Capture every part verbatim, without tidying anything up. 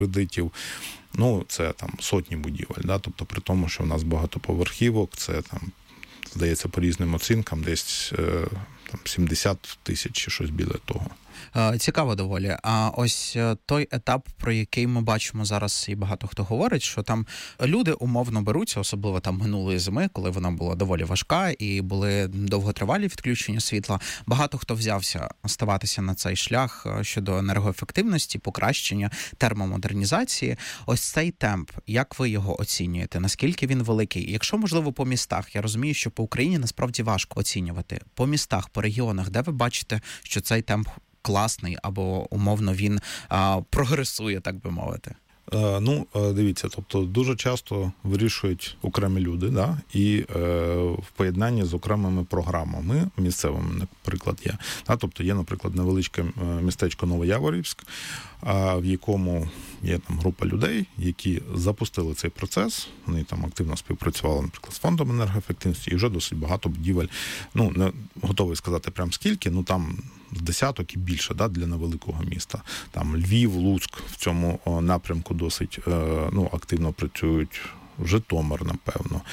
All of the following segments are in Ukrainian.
кредитів. Ну, це там сотні будівель, да? Тобто при тому, що в нас багатоповерхівок, це там, здається, по різним оцінкам, десь там сімдесят тисяч чи щось біля того. Цікаво доволі. А ось той етап, про який ми бачимо зараз, і багато хто говорить, що там люди умовно беруться, особливо там минулої зими, коли вона була доволі важка і були довготривалі відключення світла. Багато хто взявся ставатися на цей шлях щодо енергоефективності, покращення, термомодернізації. Ось цей темп, як ви його оцінюєте? Наскільки він великий? Якщо, можливо, по містах, я розумію, що по Україні насправді важко оцінювати. По містах, по регіонах, де ви бачите, що цей темп класний, або умовно він а, прогресує, так би мовити? Е, ну, дивіться, тобто дуже часто вирішують окремі люди, да, і е, в поєднанні з окремими програмами місцевими, наприклад, є. Да, тобто є, наприклад, невеличке містечко Новояворівськ, а, в якому є там група людей, які запустили цей процес, вони там активно співпрацювали, наприклад, з фондом енергоефективності, і вже досить багато будівель, ну, не готовий сказати прям скільки, ну там з десяток і більше, да, для невеликого міста. Там Львів, Луцьк в цьому напрямку досить ну, активно працюють. Житомир, напевно.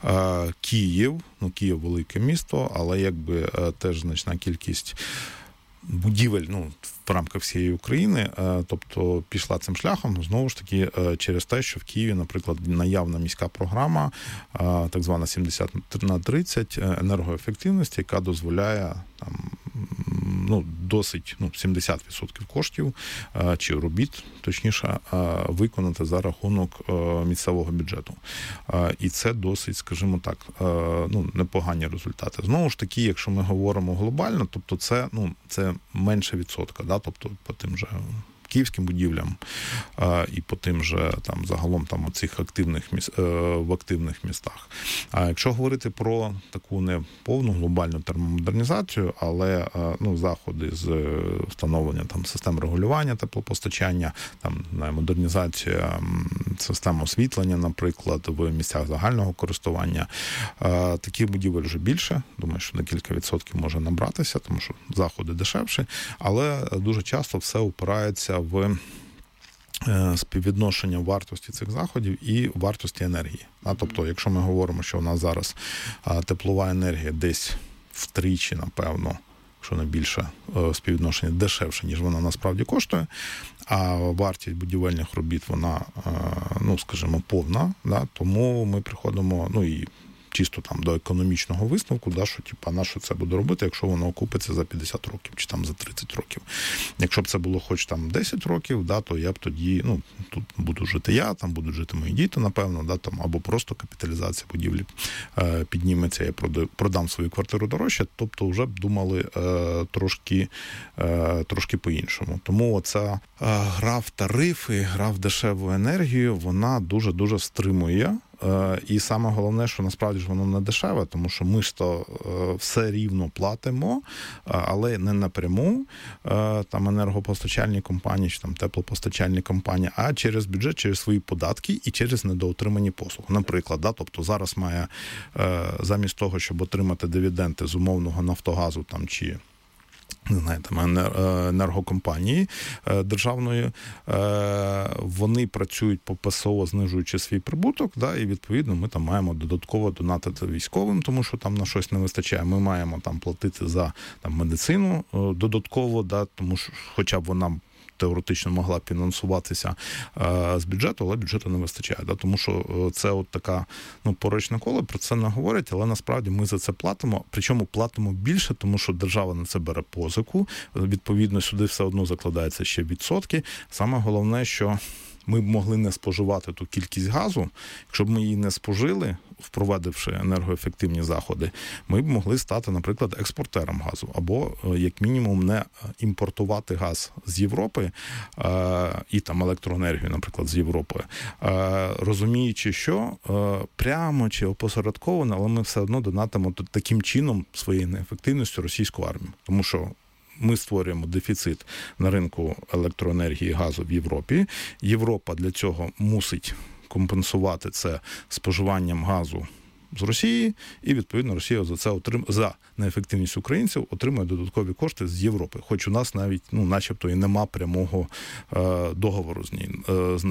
Київ, ну Київ велике місто, але якби теж значна кількість будівель, ну, в рамках всієї України, тобто пішла цим шляхом, знову ж таки, через те, що в Києві, наприклад, наявна міська програма, так звана сімдесят на тридцять енергоефективності, яка дозволяє там, ну, досить, ну, сімдесят відсотків коштів, чи робіт, точніше, виконати за рахунок місцевого бюджету. І це досить, скажімо так, ну, непогані результати. Знову ж таки, якщо ми говоримо глобально, тобто це, ну, це менше відсотка, да, тобто по тим же київським будівлям а, і по тим же там загалом там оцих активних міс... в активних містах. А якщо говорити про таку не повну глобальну термомодернізацію, але ну, заходи з встановлення там систем регулювання теплопостачання, там модернізація систем освітлення, наприклад, в місцях загального користування, а, таких будівель вже більше. Думаю, що на кілька відсотків може набратися, тому що заходи дешевші, але дуже часто все опирається в співвідношення вартості цих заходів і вартості енергії. Тобто, якщо ми говоримо, що у нас зараз теплова енергія десь втричі, напевно, якщо не більше, співвідношення дешевше, ніж вона насправді коштує, а вартість будівельних робіт, вона, ну, скажімо, повна, да, тому ми приходимо, ну, і чисто там до економічного висновку, да, що типа на що це буде робити, якщо воно окупиться за п'ятдесят років чи там за тридцять років. Якщо б це було хоч там десять років, да, то я б тоді, ну, тут буду жити я, там будуть жити мої діти, напевно, да, там, або просто капіталізація будівлі е, підніметься, я продам, продам свою квартиру дорожче, тобто вже б думали е, трошки, е, трошки по-іншому. Тому оця е, гра в тарифи, гра в дешеву енергію, вона дуже-дуже стримує. І саме головне, що насправді ж воно не дешеве, тому що ми ж то все рівно платимо, але не напряму там енергопостачальні компанії чи там теплопостачальні компанії, а через бюджет, через свої податки і через недоотримані послуги. Наприклад, да, тобто зараз має замість того, щоб отримати дивіденди з умовного Нафтогазу там чи не знаю, там енергокомпанії державної, вони працюють по ПСО, знижуючи свій прибуток, да, і відповідно ми там маємо додатково донатити військовим, тому що там на щось не вистачає. Ми маємо там платити за там медицину додатково, да, тому що хоча б вона теоретично могла б фінансуватися е, з бюджету, але бюджету не вистачає. Да? Тому що це от така, ну, порочне коло, про це не говорять, але насправді ми за це платимо, причому платимо більше, тому що держава на це бере позику, відповідно сюди все одно закладається ще відсотки. Саме головне, що ми б могли не споживати ту кількість газу, якщо б ми її не спожили, впровадивши енергоефективні заходи, ми б могли стати, наприклад, експортером газу, або, як мінімум, не імпортувати газ з Європи е, і там електроенергію, наприклад, з Європи, е, розуміючи, що е, прямо чи опосередковано, але ми все одно донатимо таким чином своєю неефективністю російську армію. Тому що ми створюємо дефіцит на ринку електроенергії і газу в Європі. Європа для цього мусить компенсувати це споживанням газу з Росії, і, відповідно, Росія за це отрим... за неефективність українців отримує додаткові кошти з Європи. Хоч у нас навіть, ну, начебто, і нема прямого е, договору з нею. Е,